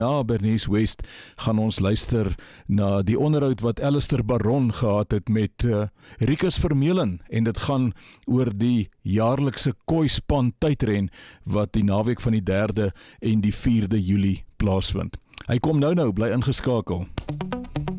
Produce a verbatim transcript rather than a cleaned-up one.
Na Bernice West gaan ons luister na die onderhoud wat Alistair Baron gehad het met uh, Rikus Vermeulen, en dit gaan oor die jaarlikse Kooispan tydren wat die naweek van die derde en die vierde Julie plaasvind. Hy kom nou nou, bly ingeskakel.